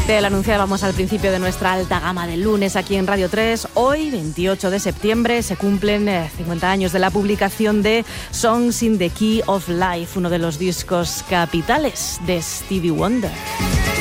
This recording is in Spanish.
Te lo anunciábamos al principio de nuestra alta gama del lunes aquí en Radio 3. Hoy, 28 de septiembre, se cumplen 50 años de la publicación de Songs in the Key of Life, uno de los discos capitales de Stevie Wonder.